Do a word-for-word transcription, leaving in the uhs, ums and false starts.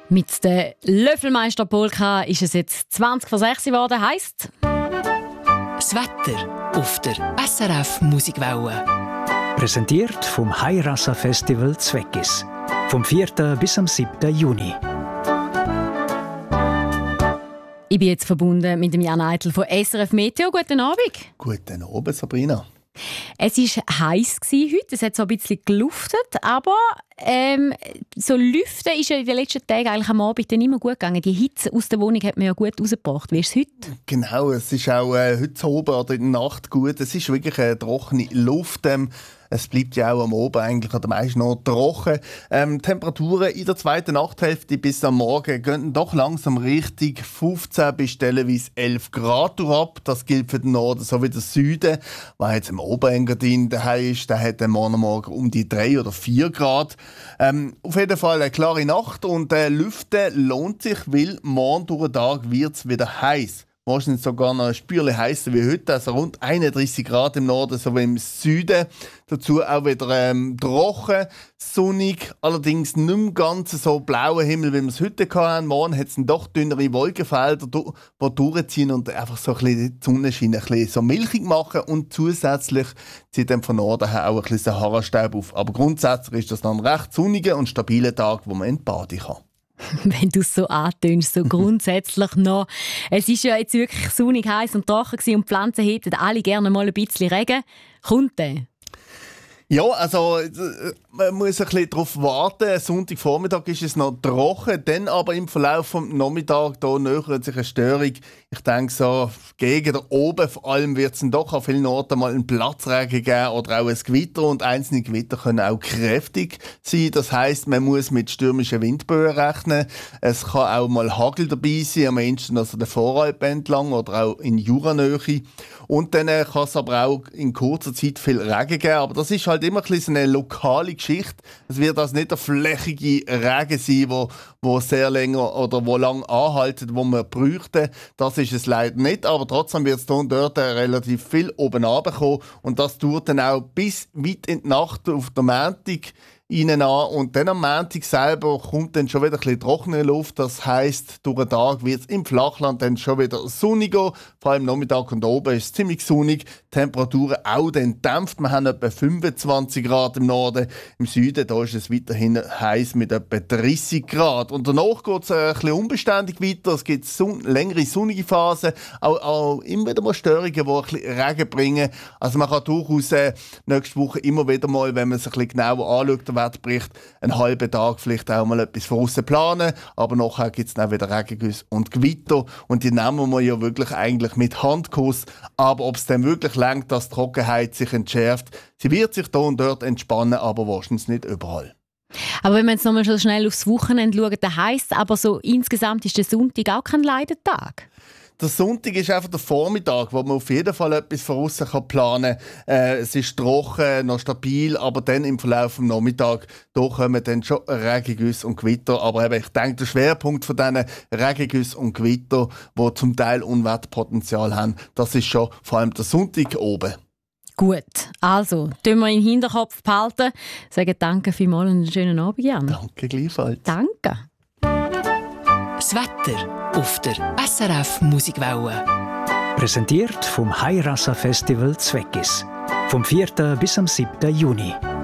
Mit der Löffelmeister-Polka ist es jetzt zwanzig vor sechs geworden. Heisst das Wetter auf der S R F Musikwelle. Präsentiert vom Heirassa Festival Zweckis. Vom vierten bis am siebten Juni. Ich bin jetzt verbunden mit dem Jan Eitel von S R F Meteo. Guten Abend. Guten Abend, Sabrina. Es war heiß heute, es hat so ein bisschen geluftet, aber ähm, so Lüften ist ja in den letzten Tagen eigentlich am Abend dann immer gut gegangen. Die Hitze aus der Wohnung hat man ja gut rausgebracht. Wie ist es heute? Genau, es ist auch äh, heute oben oder in der Nacht gut. Es ist wirklich eine trockene Luft. Ähm, Es bleibt ja auch am Abend eigentlich oder meist noch trocken. Ähm, Temperaturen in der zweiten Nachthälfte bis am Morgen gehen doch langsam Richtung fünfzehn bis stellenweise elf Grad ab. Das gilt für den Norden sowie den Süden. Wer jetzt im Oberengadin daheim ist, der hat am Morgen um die drei oder vier Grad. Ähm, auf jeden Fall eine klare Nacht und äh, Lüften lohnt sich, weil morgen durch den Tag wird es wieder heiß. Wahrscheinlich sogar noch ein Spürchen heißer wie heute, also rund einunddreißig Grad im Norden sowie im Süden. Dazu auch wieder ähm, trocken, sonnig, allerdings nicht mehr ganz so blauer Himmel, wie wir es heute hatten. Morgen hat es doch dünnere Wolkenfelder, die durchziehen und einfach so ein bisschen die Sonnenschein ein bisschen so milchig machen und zusätzlich zieht dann von Norden her auch ein bisschen Sahara-Staub auf. Aber grundsätzlich ist das dann ein recht sonniger und stabiler Tag, wo man entbaden kann. Wenn du es so antönst, so grundsätzlich noch. Es ist ja jetzt wirklich sonnig, heiß und trocken gewesen und die Pflanzen hätten alle gerne mal ein bisschen Regen. Kommt der? Ja, also man muss ein bisschen darauf warten. Sonntagvormittag ist es noch trocken, dann aber im Verlauf des Nachmittags da nähert sich eine Störung. Ich denke so, gegen da oben vor allem wird es doch an vielen Orten mal einen Platzregen geben oder auch ein Gewitter und einzelne Gewitter können auch kräftig sein. Das heisst, man muss mit stürmischen Windböen rechnen. Es kann auch mal Hagel dabei sein, am ehesten also der Voralpen entlang oder auch in Juranähe. Und dann kann es aber auch in kurzer Zeit viel Regen geben. Aber das ist halt immer ein bisschen eine lokale Geschichte. Es wird also nicht der flächige Regen sein, wo, wo sehr länger oder wo lang anhaltet, wo man bräuchte. Das ist es leider nicht. Aber trotzdem wird es hier und dort relativ viel oben runterkommen. Und das dauert dann auch bis weit in die Nacht auf der Montag rein an. Und dann am Montag selber kommt dann schon wieder ein bisschen trockene Luft. Das heisst, durch den Tag wird es im Flachland dann schon wieder sonniger. Vor allem Nachmittag und oben ist es ziemlich sonnig. Die Temperaturen auch dann dämpft. Wir haben etwa fünfundzwanzig Grad im Norden. Im Süden da ist es weiterhin heiß mit etwa dreißig Grad. Und danach geht es ein bisschen unbeständig weiter. Es gibt son- längere sonnige Phasen. Auch, auch immer wieder mal Störungen, die ein bisschen Regen bringen. Also man kann durchaus äh, nächste Woche immer wieder mal, wenn man es ein bisschen genauer anschaut, Wetterbericht, einen halben Tag vielleicht auch mal etwas von aussen planen, aber nachher gibt es dann wieder Regengüsse und Gewitter und die nehmen wir ja wirklich eigentlich mit Handkuss, aber ob es dann wirklich reicht, dass die Trockenheit sich entschärft, sie wird sich da und dort entspannen, aber wahrscheinlich nicht überall. Aber wenn wir jetzt nochmal so schnell aufs Wochenende schauen, dann heisst aber so insgesamt ist der Sonntag auch kein Leidentag. Der Sonntag ist einfach der Vormittag, wo man auf jeden Fall etwas von aussen planen kann. Äh, es ist trocken, noch stabil, aber dann im Verlauf des Nachmittags da kommen dann schon Regengüsse und Gewitter. Aber eben, ich denke, der Schwerpunkt von diesen Regengüsse und Gewitter, die zum Teil Unwetterpotenzial haben, das ist schon vor allem der Sonntag oben. Gut, also, tun wir in den Hinterkopf behalten. Sagen danke vielmals und einen schönen Abend, Jan. Danke gleichfalls. Danke. Das Wetter auf der S R F Musikwelle. Präsentiert vom Heirassa Festival Zweckis. Vom vierten bis am siebten Juni.